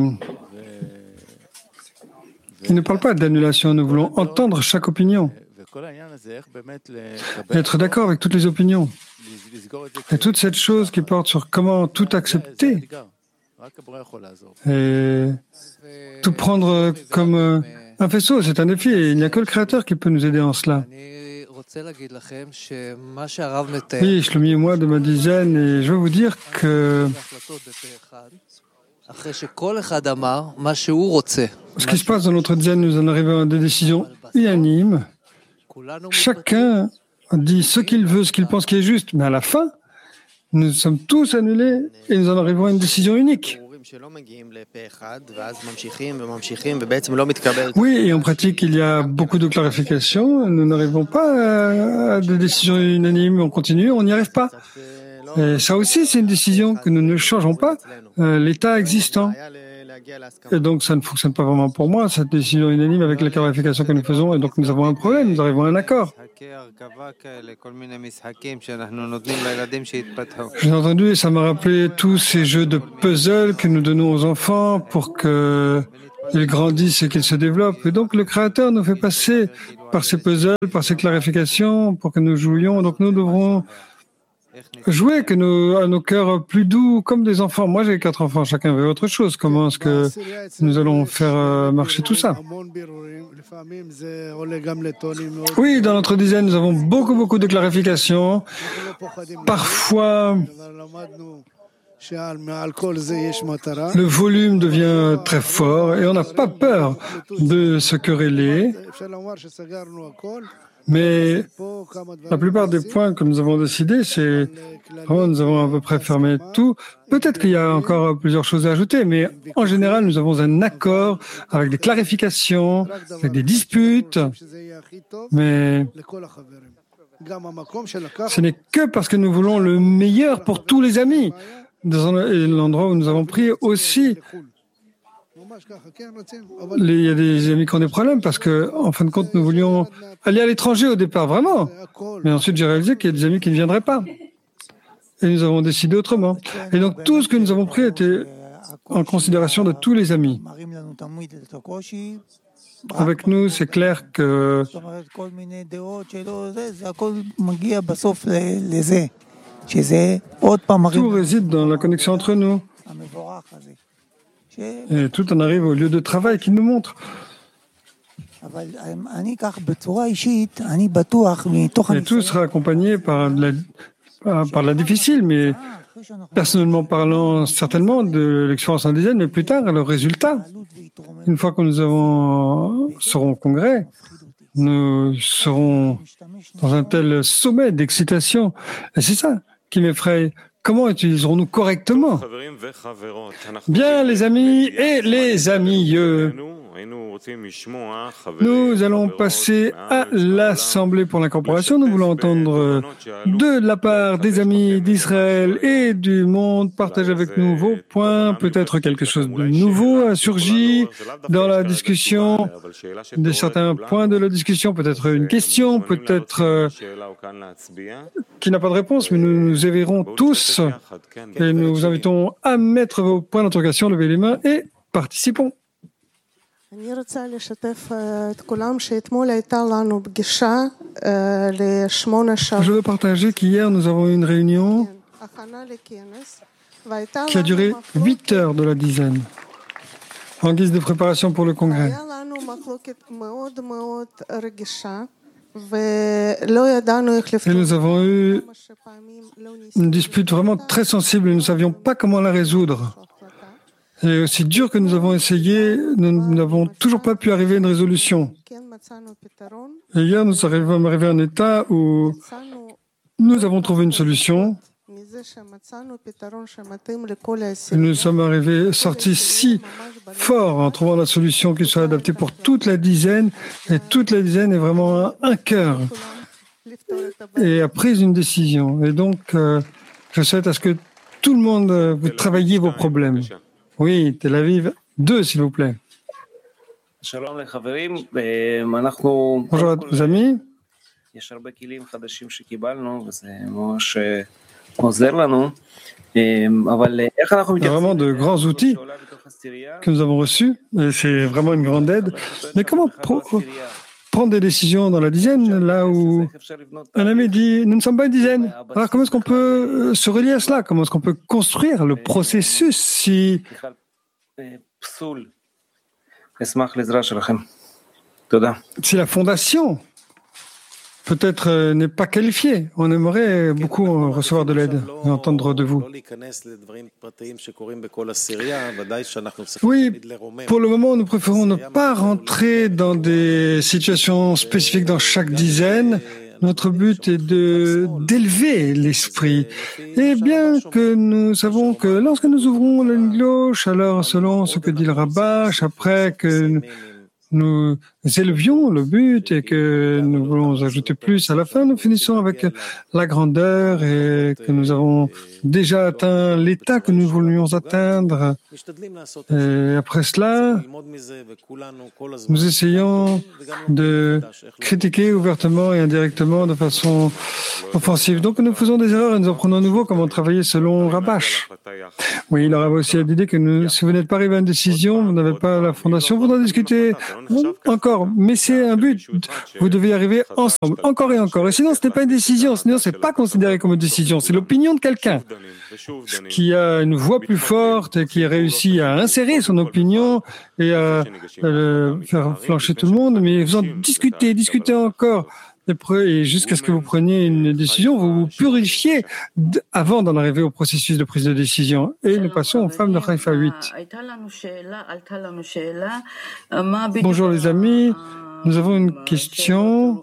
il ne parle pas d'annulation, nous voulons entendre chaque opinion, être d'accord avec toutes les opinions. Et toute cette chose qui porte sur comment tout accepter et tout prendre comme un faisceau, c'est un défi et il n'y a que le Créateur qui peut nous aider en cela. Oui, Shlomi et moi de ma dizaine, et je veux vous dire que ce qui se passe dans notre dizaine, nous en arrivons à des décisions unanimes. Chacun dit ce qu'il veut, ce qu'il pense qui est juste, mais à la fin, nous sommes tous annulés et nous en arrivons à une décision unique. Oui, et en pratique, il y a beaucoup de clarifications. Nous n'arrivons pas à des décisions unanimes. On continue, on n'y arrive pas. Et ça aussi, c'est une décision que nous ne changeons pas, l'état existant. Et donc, ça ne fonctionne pas vraiment pour moi, cette décision unanime avec les clarifications que nous faisons. Et donc, nous avons un problème, nous arrivons à un accord. J'ai entendu et ça m'a rappelé tous ces jeux de puzzle que nous donnons aux enfants pour qu'ils grandissent et qu'ils se développent. Et donc, le Créateur nous fait passer par ces puzzles, par ces clarifications pour que nous jouions. Donc, nous devrons jouer à nos cœurs plus doux comme des enfants. Moi, j'ai 4 enfants, chacun veut autre chose. Comment est-ce que nous allons faire marcher tout ça? Oui, dans notre dizaine, nous avons beaucoup de clarifications. Parfois, le volume devient très fort et on n'a pas peur de se quereller. Mais la plupart des points que nous avons décidés, c'est nous avons à peu près fermé tout. Peut-être qu'il y a encore plusieurs choses à ajouter, mais en général, nous avons un accord avec des clarifications, avec des disputes. Mais ce n'est que parce que nous voulons le meilleur pour tous les amis. Dans l'endroit où nous avons pris aussi, il y a des amis qui ont des problèmes parce que, en fin de compte, nous voulions aller à l'étranger au départ, vraiment. Mais ensuite, j'ai réalisé qu'il y a des amis qui ne viendraient pas. Et nous avons décidé autrement. Et donc, tout ce que nous avons pris était en considération de tous les amis. Avec nous, c'est clair que tout réside dans la connexion entre nous. Et tout en arrive au lieu de travail qui nous montre. Et tout sera accompagné par la difficile, mais personnellement parlant, certainement de l'expérience en dizaine, mais plus tard, le résultat. Une fois que nous serons au congrès, nous serons dans un tel sommet d'excitation. Et c'est ça qui m'effraie. Comment utiliserons-nous correctement? Bien, les amis et les amies, nous allons passer à l'Assemblée pour l'incorporation. Nous voulons entendre de la part des amis d'Israël et du monde. Partagez avec nous vos points. Peut-être quelque chose de nouveau a surgi dans la discussion, de certains points de la discussion. Peut-être une question, peut-être qui n'a pas de réponse, mais nous nous éveillerons tous et nous vous invitons à mettre vos points d'interrogation, levez les mains et participons. Je veux partager qu'hier, nous avons eu une réunion qui a duré 8 heures de la dizaine, en guise de préparation pour le congrès. Et nous avons eu une dispute vraiment très sensible et nous ne savions pas comment la résoudre. Et aussi dur que nous avons essayé, nous n'avons toujours pas pu arriver à une résolution. Et hier, nous sommes arrivés à un état où nous avons trouvé une solution. Et nous sommes sortis si forts en trouvant la solution qui soit adaptée pour toute la dizaine. Et toute la dizaine est vraiment un cœur. Et a pris une décision. Et donc, je souhaite à ce que tout le monde, vous travailliez vos problèmes. Oui, Tel Aviv 2, s'il vous plaît. Bonjour à tous les amis. Il y a vraiment de grands outils que nous avons reçus, et c'est vraiment une grande aide. Mais comment prendre des décisions dans la dizaine, là où un ami dit « nous ne sommes pas une dizaine ». Alors comment est-ce qu'on peut se relier à cela? Comment est-ce qu'on peut construire le processus si la fondation peut-être n'est pas qualifiée? On aimerait beaucoup recevoir de l'aide et entendre de vous. Oui, pour le moment, nous préférons ne pas rentrer dans des situations spécifiques dans chaque dizaine, Notre but est d'élever l'esprit. Et bien que nous savons que lorsque nous ouvrons la ligne gauche, alors selon ce que dit le Rabash, après que nous élevions le but et que nous voulons ajouter plus à la fin, nous finissons avec la grandeur et que nous avons déjà atteint l'état que nous voulions atteindre. Et après cela, nous essayons de critiquer ouvertement et indirectement de façon offensive. Donc nous faisons des erreurs et nous apprenons à nouveau comment travailler selon Rabash. Oui, il aura aussi l'idée que si vous n'êtes pas arrivé à une décision, vous n'avez pas la fondation, vous en discutez encore. Mais c'est un but. Vous devez y arriver ensemble, encore et encore. Et sinon, ce n'est pas une décision. Sinon, ce n'est pas considéré comme une décision. C'est l'opinion de quelqu'un qui a une voix plus forte et qui a réussi à insérer son opinion et à faire flancher tout le monde. Mais vous en discutez encore. Et jusqu'à ce que vous preniez une décision, vous vous purifiez avant d'en arriver au processus de prise de décision. Et nous passons aux femmes de Haïfa 8. Bonjour les amis, nous avons une question.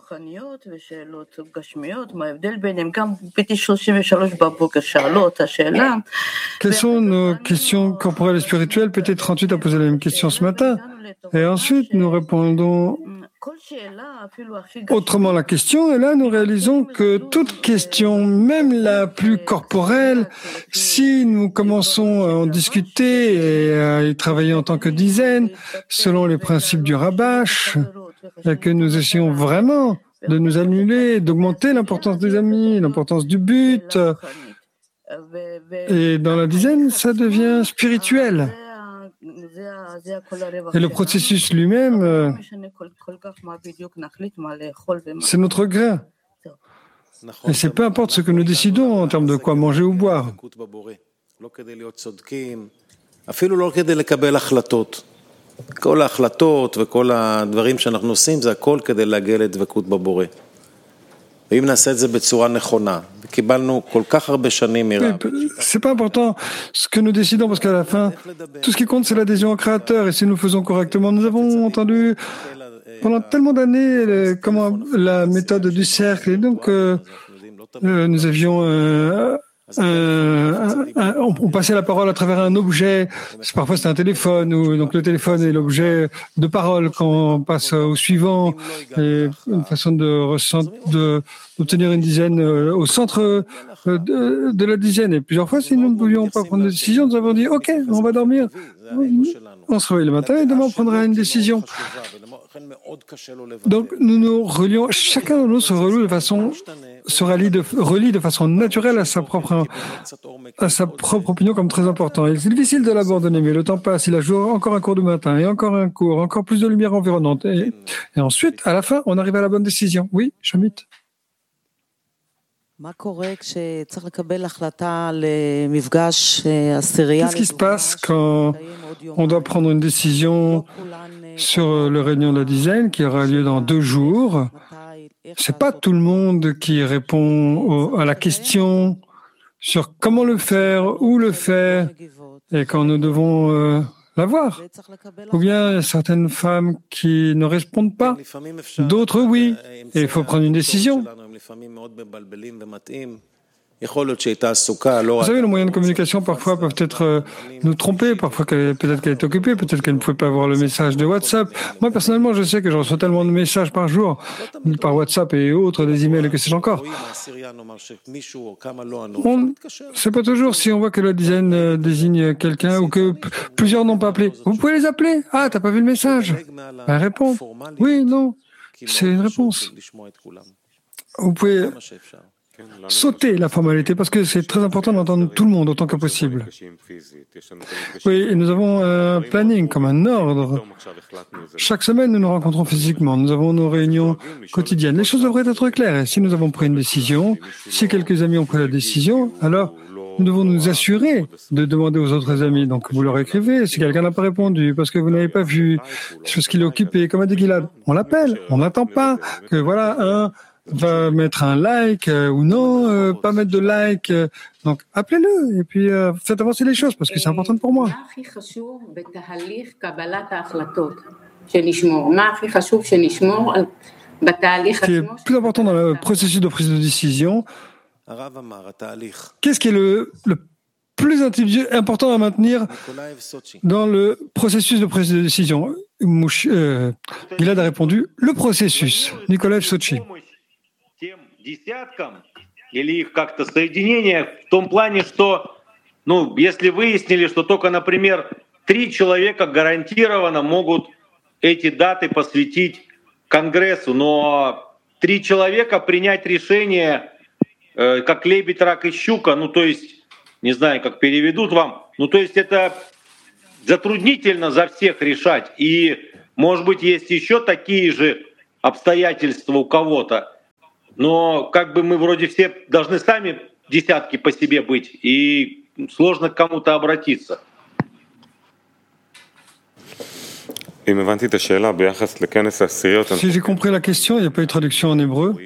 Quelles sont nos questions corporelles et spirituelles? Peut-être 38 a posé la même question ce matin. Et ensuite, nous répondons autrement la question, et là nous réalisons que toute question, même la plus corporelle, si nous commençons à en discuter et à y travailler en tant que dizaine, selon les principes du Rabash, et que nous essayons vraiment de nous annuler, d'augmenter l'importance des amis, l'importance du but, et dans la dizaine, ça devient spirituel. Et le processus lui-même, c'est notre grain. Et c'est peu importe ce que nous décidons en termes de quoi manger ou boire. כל ההחלטות וכל הדברים שאנחנו עושים זה הכל כדי להגיע לדבקות בבורא. ואם נעשה את זה בצורה נכונה, וקיבלנו כל כך הרבה שנים מרב. C'est pas important ce que nous décidons parce qu'à la fin, tout ce qui compte c'est l'adhésion au Créateur et si nous faisons correctement, nous avons entendu pendant tellement d'années comment la méthode du cercle et donc nous avions on passait la parole à travers un objet. Parfois c'est un téléphone, donc le téléphone est l'objet de parole quand on passe au suivant. Et une façon d'obtenir une dizaine au centre de la dizaine. Et plusieurs fois, si nous ne pouvions pas prendre de décision, nous avons dit OK, on va dormir. On se réveille le matin et demain on prendra une décision. Donc nous relions, chacun de nous se relie de façon naturelle à sa propre opinion comme très important. Et c'est difficile de l'abandonner, mais le temps passe, il a joué encore un cours du matin, et encore un cours, encore plus de lumière environnante. Et ensuite, à la fin, on arrive à la bonne décision. Oui, Shamit. Qu'est-ce qui se passe quand on doit prendre une décision sur le réunion de la dizaine qui aura lieu dans 2 jours? C'est pas tout le monde qui répond à la question sur comment le faire, où le faire, et quand nous devons l'avoir. Ou bien il y a certaines femmes qui ne répondent pas, d'autres oui, et il faut prendre une décision. Vous savez, les moyens de communication parfois peuvent être nous tromper, parfois peut-être qu'elle est occupée, peut-être qu'elle ne pouvait pas avoir le message de WhatsApp. Moi personnellement, je sais que je reçois tellement de messages par jour, par WhatsApp et autres, des emails et que sais-je encore. C'est pas toujours si on voit que la dizaine désigne quelqu'un ou que plusieurs n'ont pas appelé. Vous pouvez les appeler. Ah, t'as pas vu le message? Ben, réponds. Oui, non. C'est une réponse. Vous pouvez sauter la formalité parce que c'est très important d'entendre tout le monde autant que possible. Oui, et nous avons un planning comme un ordre. Chaque semaine, nous nous rencontrons physiquement. Nous avons nos réunions quotidiennes. Les choses devraient être claires. Et si nous avons pris une décision, si quelques amis ont pris la décision, alors nous devons nous assurer de demander aux autres amis. Donc, vous leur écrivez. Si quelqu'un n'a pas répondu parce que vous n'avez pas vu, parce qu'il est occupé, comme a dit Gilad, on l'appelle. On n'attend pas que voilà va mettre un like ou non, pas mettre de like. Donc, appelez-le et puis faites avancer les choses parce que c'est important pour moi. Ce qui est plus important dans le processus de prise de décision, qu'est-ce qui est le plus important à maintenir dans le processus de prise de décision? Gilad a répondu, le processus. Nikolaev Sochi. Или их как-то соединение в том плане, что, если выяснили, что только, например, 3 человека гарантированно могут эти даты посвятить Конгрессу, но 3 человека принять решение, как лебедь, рак и щука, то есть, не знаю, как переведут вам, то есть это затруднительно за всех решать. И, может быть, есть еще такие же обстоятельства у кого-то, но как бы мы вроде все должны сами десятки по себе быть, и сложно к кому-то обратиться. Si j'ai compris la question, il n'y a pas eu de traduction en hébreu.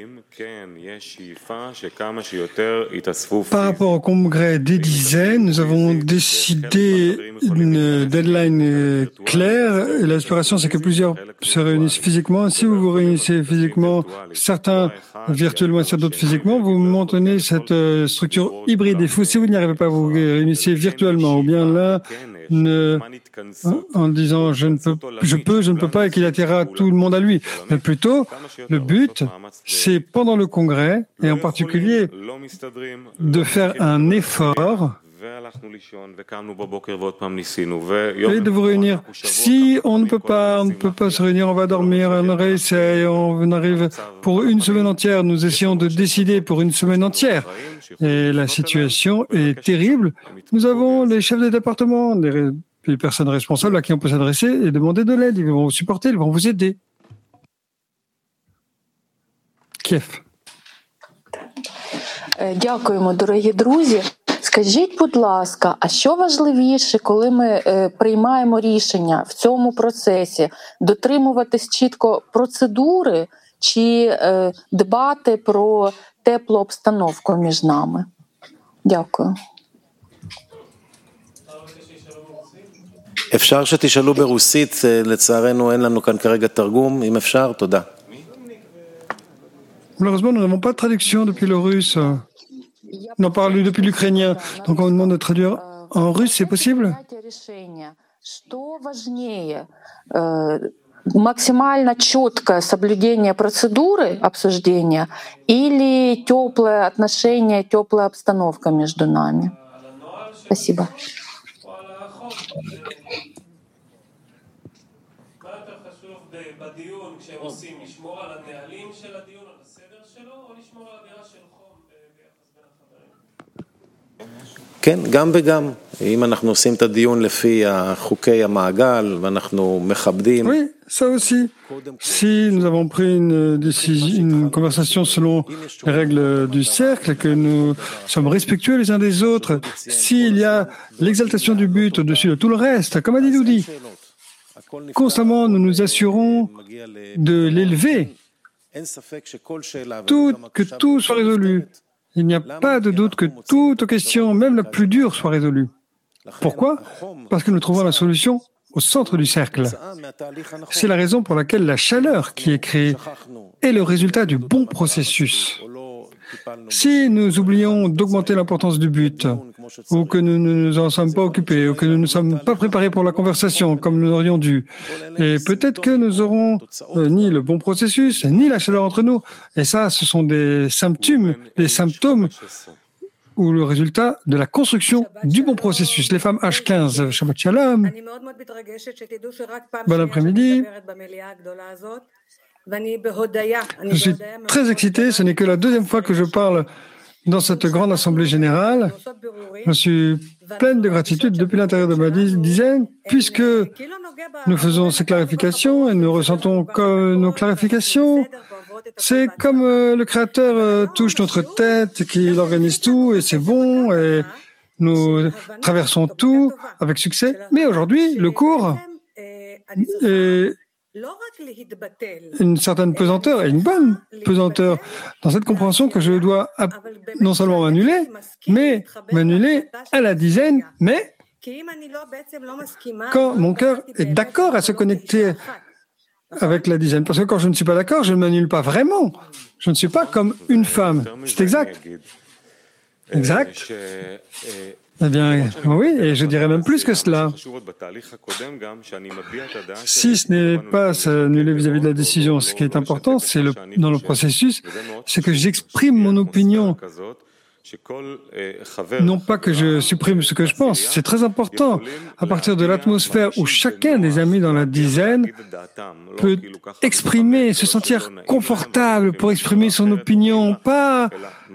Par rapport au congrès des dizaines, nous avons décidé une deadline claire et l'aspiration c'est que plusieurs se réunissent physiquement. Si vous vous réunissez physiquement, certains virtuellement et d'autres physiquement, vous maintenez cette structure hybride. Et si vous n'y arrivez pas, vous vous réunissez virtuellement ou bien là, en disant je ne peux pas et qu'il attirera tout le monde à lui. Mais plutôt, le but, c'est pendant le congrès, et en particulier de faire un effort et de vous réunir. Si on ne peut pas se réunir, on va dormir, on réessaye, on arrive pour une semaine entière, nous essayons de décider pour une semaine entière. Et la situation est terrible. Nous avons les chefs de département, les personnes responsables à qui on peut s'adresser et demander de l'aide. Ils vont vous supporter, ils vont vous aider. Kiev. Дякуємо, дорогі друзі. Скажіть, будь ласка, а що важливіше, коли ми приймаємо рішення в цьому процесі? Дотримуватись чітко процедури чи дбати про теплу обстановку між нами? Дякую. אפשר שתשאלו ברוסית, לצערנו אין לנו כאן כרגע תרגום, אם אפשר, תודה. Malheureusement, nous n'avons pas de traduction depuis le russe. On parle depuis l'ukrainien. Donc on nous demande de traduire en russe, c'est possible? Максимально четкое соблюдение процедуры обсуждения или теплое отношение, теплая обстановка между нами? Спасибо. כן, גם וגם. אם אנחנו עושים את הדיון לפי חוקי המעגל ואנחנו מכבדים. Oui, ça aussi. Si nous avons pris une conversation selon les règles du cercle, que nous sommes respectueux les uns des autres, s'il y a l'exaltation du but au-dessus de tout le reste, comme a dit Doudi, constamment nous nous assurons de l'élever, que tout soit résolu. Il n'y a pas de doute que toute question, même la plus dure, soit résolue. Pourquoi? Parce que nous trouvons la solution au centre du cercle. C'est la raison pour laquelle la chaleur qui est créée est le résultat du bon processus. Si nous oublions d'augmenter l'importance du but, ou que nous ne nous en sommes pas occupés, ou que nous ne sommes pas préparés pour la conversation comme nous aurions dû, et peut-être que nous aurons ni le bon processus, ni la chaleur entre nous. Et ça, ce sont des symptômes ou le résultat de la construction du bon processus. Les femmes H15, Shabbat Shalom. Bon après-midi. Je suis très excité, ce n'est que la deuxième fois que je parle dans cette grande assemblée générale. Je suis pleine de gratitude depuis l'intérieur de ma dizaine, puisque nous faisons ces clarifications et nous ressentons que nos clarifications, c'est comme le Créateur touche notre tête, qu'il organise tout et c'est bon et nous traversons tout avec succès. Mais aujourd'hui, le cours est une certaine pesanteur et une bonne pesanteur dans cette compréhension que je dois non seulement m'annuler, mais m'annuler à la dizaine, mais quand mon cœur est d'accord à se connecter avec la dizaine. Parce que quand je ne suis pas d'accord, je ne m'annule pas vraiment. Je ne suis pas comme une femme. C'est exact. Exact. Eh bien, oui, et je dirais même plus que cela. Si ce n'est pas s'annuler vis-à-vis de la décision, ce qui est important, c'est dans le processus, c'est que j'exprime mon opinion. Non pas que je supprime ce que je pense, c'est très important. À partir de l'atmosphère où chacun des amis dans la dizaine peut exprimer, se sentir confortable pour exprimer son opinion, pas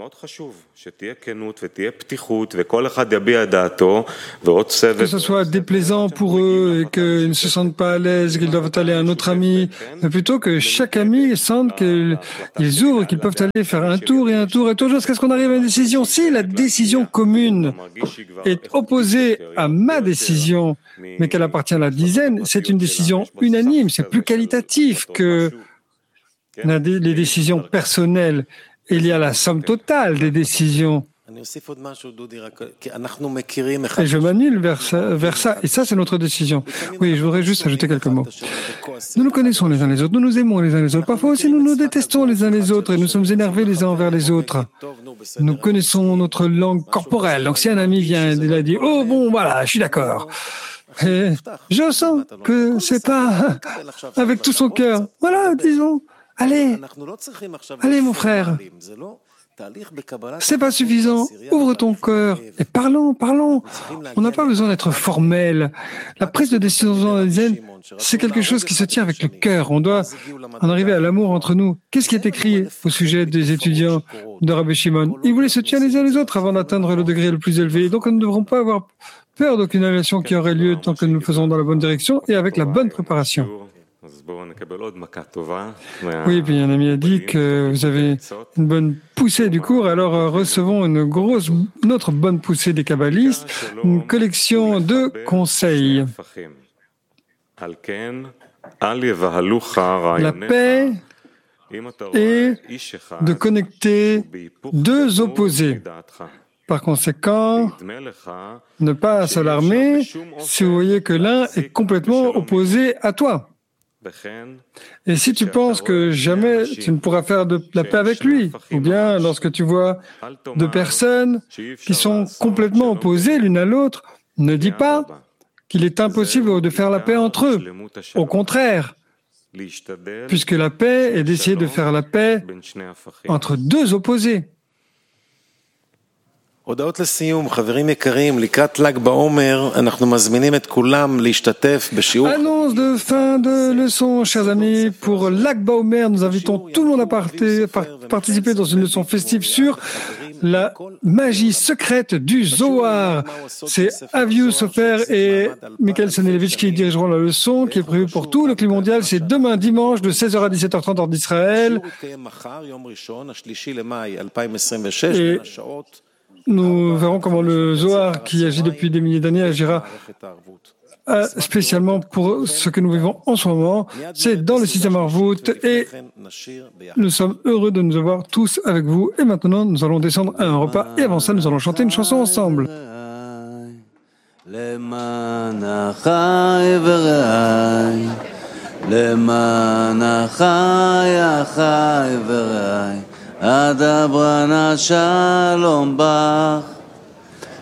que ce soit déplaisant pour eux et qu'ils ne se sentent pas à l'aise, qu'ils doivent aller à un autre ami, mais plutôt que chaque ami sente qu'ils ouvrent, qu'ils peuvent aller faire un tour et toujours jusqu'à ce qu'on arrive à une décision. Si la décision commune est opposée à ma décision, mais qu'elle appartient à la dizaine, c'est une décision unanime, c'est plus qualitatif que les décisions personnelles. Il y a la somme totale des décisions. Et je m'annule vers ça. Et ça, c'est notre décision. Oui, je voudrais juste ajouter quelques mots. Nous nous connaissons les uns les autres, nous nous aimons les uns les autres. Parfois aussi, nous nous détestons les uns les autres et nous sommes énervés les uns envers les autres. Nous connaissons notre langue corporelle. Donc, si un ami vient et il a dit « Oh, bon, voilà, je suis d'accord ». Et je sens que c'est pas avec tout son cœur. Voilà, disons. Allez, mon frère. C'est pas suffisant. Ouvre ton cœur et parlons. On n'a pas besoin d'être formel. La prise de décision dans la dizaine, c'est quelque chose qui se tient avec le cœur. On doit en arriver à l'amour entre nous. Qu'est-ce qui est écrit au sujet des étudiants de Rabbi Shimon? Ils voulaient se tuer les uns les autres avant d'atteindre le degré le plus élevé. Donc, nous ne devrons pas avoir peur d'aucune annulation qui aurait lieu tant que nous le faisons dans la bonne direction et avec la bonne préparation. Oui, puis un ami a dit que vous avez une bonne poussée du cours, alors recevons une autre bonne poussée des kabbalistes, une collection de conseils. La paix est de connecter deux opposés. Par conséquent, ne pas s'alarmer si vous voyez que l'un est complètement opposé à toi. Et si tu penses que jamais tu ne pourras faire de la paix avec lui, ou bien lorsque tu vois deux personnes qui sont complètement opposées l'une à l'autre, ne dis pas qu'il est impossible de faire la paix entre eux. Au contraire, puisque la paix est d'essayer de faire la paix entre deux opposés. הודעות לסיום, חברים יקרים, לקראת ל"ג בעומר, אנחנו מזמינים את כולם להשתתף בשיעור. Annonce de fin de leçon, chers amis. Pour Lag Baomer, nous invitons tout le monde à participer dans une leçon festive sur la magie secrète du Zohar. C'est Avihu Sofer et Michael Sanelevich qui dirigeront la leçon, qui est prévue pour tout le climat mondial. C'est demain dimanche de 16h à 17h30 hors d'Israël. Et nous verrons comment le Zohar, qui agit depuis des milliers d'années, agira spécialement pour ce que nous vivons en ce moment. C'est dans le système Arvout et nous sommes heureux de nous avoir tous avec vous. Et maintenant, nous allons descendre à un repas et avant ça, nous allons chanter une chanson ensemble. אדברה נא שלום בך